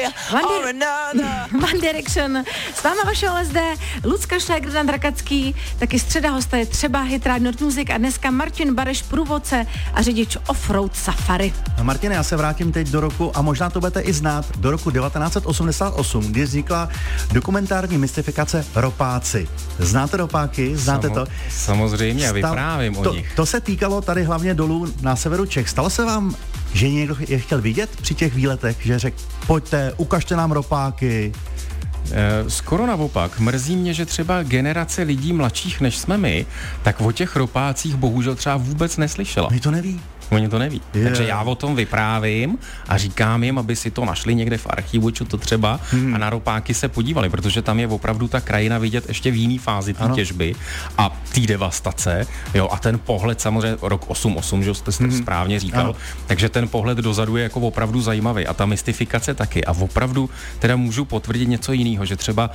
One Direction. S váma vaše LSD, Lucka Šlégr, Dan Rakacký, taky středa hosta je třeba hit Rádio Nord Music a dneska Martin Bareš, průvodce a řidič Offroad Safari. Martine, já se vrátím teď do roku, a možná to budete i znát, do roku 1988, kdy vznikla dokumentární mystifikace Ropáci. Znáte ropáky? Znáte to? Samozřejmě, já vyprávím o nich. To se týkalo tady hlavně dolů na severu Čech. Stalo se vám, že někdo je chtěl vidět při těch výletech, že řekl, pojďte, ukažte nám ropáky? Skoro naopak. Mrzí mě, že třeba generace lidí mladších než jsme my, tak o těch ropácích bohužel třeba vůbec neslyšela. Oni to neví. Oni to neví. Takže já o tom vyprávím a říkám jim, aby si to našli někde v archivu, čo to třeba, a na ropáky se podívali, protože tam je opravdu ta krajina vidět ještě v jiný fázi té těžby a té devastace, jo, a ten pohled samozřejmě rok 88, že jste správně říkal, ano. Takže ten pohled dozadu je jako opravdu zajímavý a ta mystifikace taky a opravdu teda můžu potvrdit něco jiného, že třeba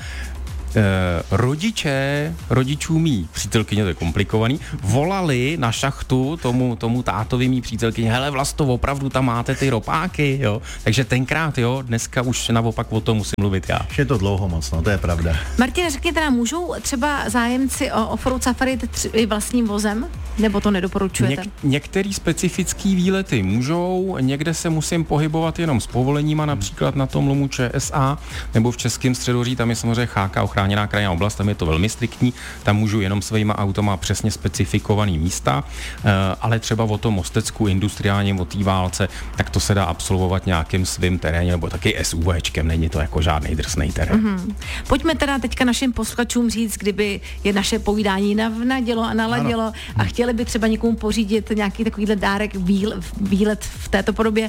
rodičů mý přítelkyně, to je komplikovaný, volali na šachtu tomu tátovi mý přítelkyně, hele Vlasto, opravdu tam máte ty ropáky, jo. Takže tenkrát, jo, dneska už naopak o tom musím mluvit já. Je to dlouho moc, no, to je pravda. Martin, řekněte nám, můžou třeba zájemci o offroad safari i vlastním vozem? Nebo to nedoporučujete? Některý specifický výlety můžou, někde se musím pohybovat jenom s povoleníma, například na tom lomu ČSA, nebo v Českém středohoří, tam je samozřejmě cháka, chráněná krajinná oblast, tam je to velmi striktní, tam můžu jenom svýma autama přesně specifikovaný místa, ale třeba o tom Mostecku industriálním, o té válce, tak to se dá absolvovat nějakým svým terénem, nebo taky SUVčkem, není to jako žádný drsnej terén. Pojďme teda teďka našim posluchačům říct, kdyby je naše povídání navnadilo a naladilo a chtěli by třeba někomu pořídit nějaký takovýhle dárek, výlet v této podobě,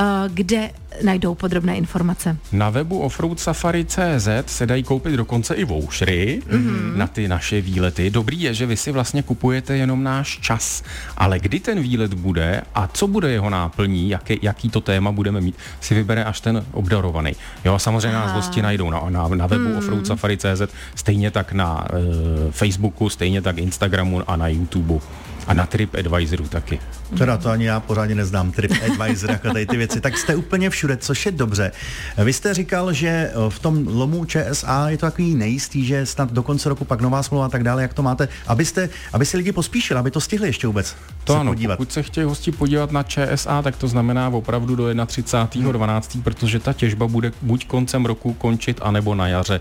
kde najdou podrobné informace. Na webu offroadsafari.cz se dají koupit dokonce i vouchery na ty naše výlety. Dobrý je, že vy si vlastně kupujete jenom náš čas, ale kdy ten výlet bude a co bude jeho náplní, jaký to téma budeme mít, si vybere až ten obdarovaný. Jo, a samozřejmě nás hosti najdou na webu offroadsafari.cz, stejně tak na Facebooku, stejně tak Instagramu a na YouTube. A na TripAdvisoru taky. Teda to ani já pořádně neznám, TripAdvisor, jako tady ty věci. Tak jste úplně všude, což je dobře. Vy jste říkal, že v tom lomu ČSA je to takový nejistý, že snad do konce roku pak nová smlouva a tak dále, jak to máte, aby si lidi pospíšili, aby to stihli ještě vůbec to se ano, podívat. Pokud se chtějí hosti podívat na ČSA, tak to znamená opravdu do 31.12., protože ta těžba bude buď koncem roku končit, anebo na jaře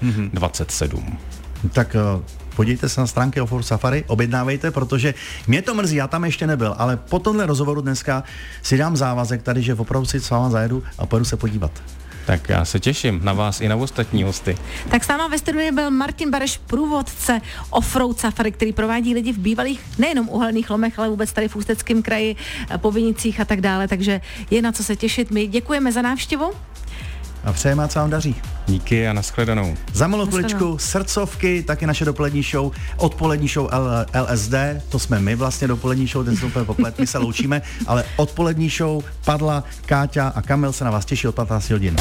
27. Tak podívejte se na stránky Offroad Safari, objednávejte, protože mě to mrzí, já tam ještě nebyl, ale po tomhle rozhovoru dneska si dám závazek tady, že opravdu si s váma zajedu a pojedu se podívat. Tak já se těším na vás i na ostatní hosty. Tak s náma ve studiu byl Martin Bareš, průvodce Offroad Safari, který provádí lidi v bývalých nejenom uhelných lomech, ale vůbec tady v Ústeckém kraji, po Vinicích a tak dále, takže je na co se těšit. My děkujeme za návštěvu. A přejeme, ať se vám daří. Díky a nashledanou. Za malou chviličku srdcovky, taky naše dopolední show, odpolední show LSD, to jsme my vlastně, dopolední show, ten se úplně poplet, my se loučíme, ale odpolední show Padla, Káťa a Kamil se na vás těší od 15 hodin.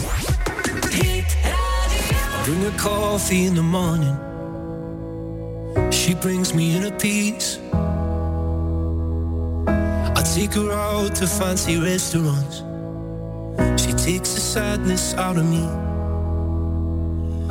Bring a coffee in the morning. She brings me in a piece. I take her out to fancy restaurants. She takes the sadness out of me.